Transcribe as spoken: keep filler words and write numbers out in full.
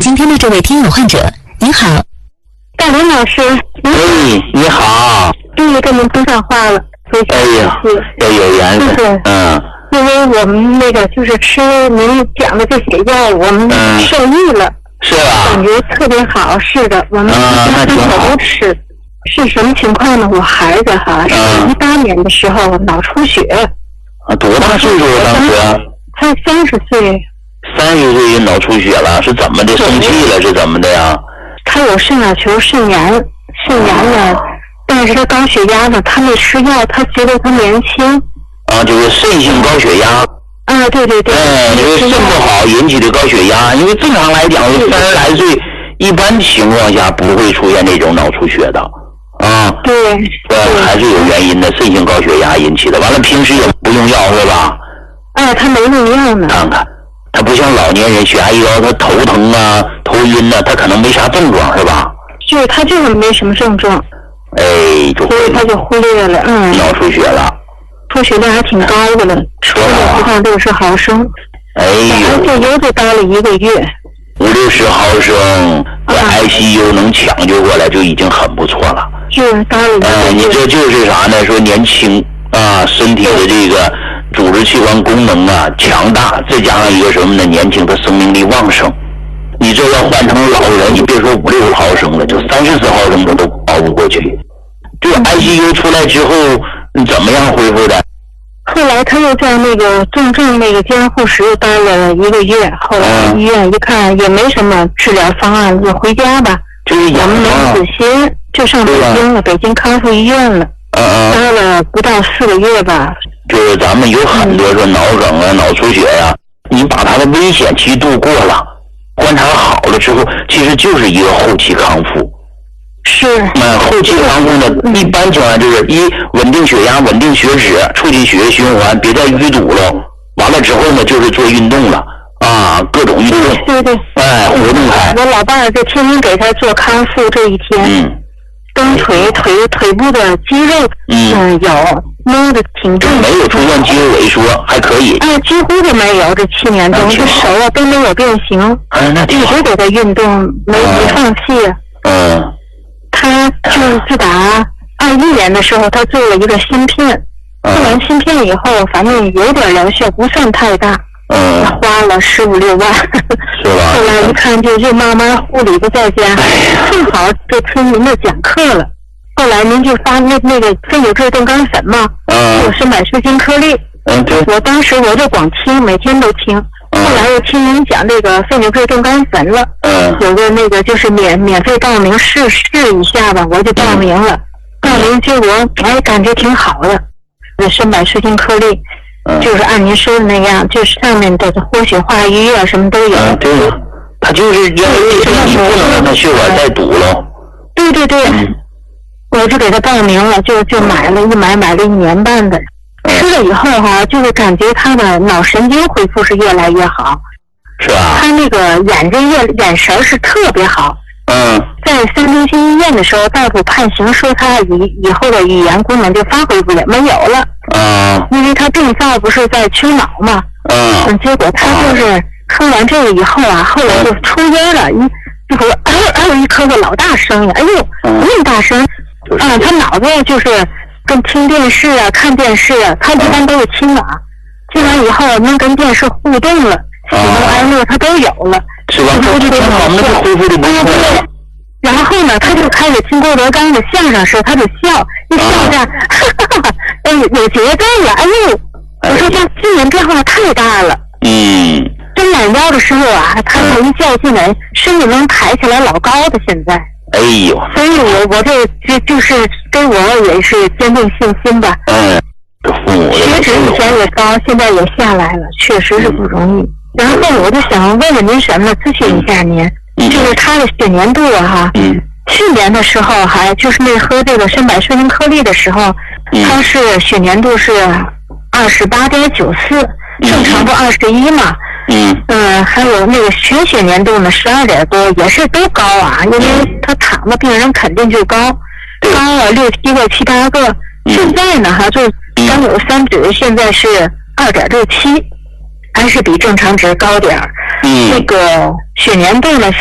今天的这位听友患者，您好。 大林老师。 哎，你好。 终于跟您通上话了，非常哎呀，要有缘分。 就是嗯。 因为我们那个就是吃您讲的这些药，我们受益了。 嗯、是吧？ 感觉特别好。是的，我们家庭口都吃。是什么情况呢？我孩子哈是一八年的时候脑出血。 啊，多大岁数当时？ 才三十岁。 三十岁脑出血了，是怎么的？生气了是怎么的呀？ 他有肾小球肾炎，肾炎了，哦、但是他高血压呢，他没吃药，他觉得他年轻。 啊，就是肾性高血压。 啊，对对对。 哎，因为肾不好引起的高血压，因为正常来讲，三十来岁，一般情况下不会出现这种脑出血的。啊， 对， 呃，还是有原因的，肾性高血压引起的。完了，平时也不用药是吧？ 哎，他没用药呢。 看看，他不像老年人血压一高，他头疼啊、头晕呐、啊，他可能没啥症状是吧？ 是，他就是没什么症状。 哎，就所以他就忽略了，嗯。 脑出血了。出血量还挺高的了，出了不到六十毫升。 哎呦。 这油就待了一个月。 五六十毫升，在 I C U 能抢救过来就已经很不错了。 是，待了一个月。 哎，你这就是啥呢？说年轻啊，身体的这个组织器官功能啊强大，再加上一个什么呢？年轻，他生命力旺盛。你这要换成老人，你别说五六十毫升了，就三四十毫升的都熬不过去。这个 I C U 出来之后，你怎么样恢复的？ 后来他又在那个重症那个监护室待了一个月，后来医院一看也没什么治疗方案，就回家吧。 就是我们没子歇，就上北京了，北京康复医院了。 嗯嗯。 待了不到四个月吧。 就是咱们有很多说脑梗啊、脑出血呀、啊，你把它的危险期度过了，观察好了之后，其实就是一个后期康复。 是。 嗯，后期康复呢，一般情况就是一稳定血压、稳定血脂，促进血液循环，别再淤堵了。完了之后呢，就是做运动了啊，各种运动。 对对。 哎，活动开。 我老伴儿就天天给他做康复，这一天。 嗯。 蹬腿腿腿部的肌肉， 嗯， 呃、有摸的挺重。 没有出现肌肉萎缩，还可以。 哎，几乎就没有，这七年中，这手啊都没有变形。 哎，那挺好。 一直给他运动，没没放弃。 嗯。 他就是自打二一年的时候，他做了一个芯片，做完芯片以后，反正有点疗效，不算太大。 嗯。 花了十五六万。 是吧？ 后来一看就就慢慢护理不在家，正好就听您的讲课了。后来您就发那那个肺纽质冻干粉嘛， 嗯， 我是买水晶颗粒。 嗯，对。 我当时我就光听，每天都听。 嗯、 后来又听您讲这个肺纽质冻干粉了。 嗯。 有个那个就是免免费报名试试一下吧，我就报名了。 嗯、 报名结果哎感觉挺好的，那是买水晶颗粒。 嗯、 就是按您说的那样，就是上面的活血化瘀啊，什么都有。 嗯，对。他就是因为这个，你不能让他血管再堵了。 对对对，嗯、我就给他报名了，就就买了，一买买了一年半的。嗯、吃了以后哈、啊，就是感觉他的脑神经恢复是越来越好。 是吧？ 他那个眼睛眼眼神是特别好。 嗯。 在三中心医院的时候，大夫判刑说他以以后的语言功能就发挥不了，没有了。 嗯。 因为他病灶不是在丘脑嘛。 嗯。 嗯，结果他就是。嗯说完这个以后啊，后来就抽烟了，一一会儿哎哎呦一咳嗽老大声呀，哎呦那么大声啊，他脑子就是跟听电视啊、看电视啊，他一般都是听了啊，听完以后能跟电视互动了，喜怒哀乐他都有了， 是吧？这就挺好，那就恢复的不错。 然后呢，他就开始听郭德纲的相声时，他就笑，一笑这样，哎有节奏了，哎呦，我说这今年变化太大了， 嗯。 伸懒腰的时候啊，他一较劲来，身体能抬起来老高的。现在， 哎呦， 所以我我这就就是对我也是坚定信心吧。 嗯，这父母血脂以前也高，现在也下来了，确实是不容易。然后我就想问问您什么，咨询一下您， 嗯、 就是他的血粘度啊哈。 嗯。 去年的时候还就是那喝这个深百顺灵颗粒的时候， 嗯、 他是血粘度是二十八点九四，正常不二十一嘛。 嗯嗯，还有那个血血粘度呢，十二点多，也是都高啊，因为他躺的病人肯定就高，高了六七个、七八个。 嗯、 现在呢，哈，就甘有三酯现在是二点六七，还是比正常值高点儿。 嗯， 那个血粘度呢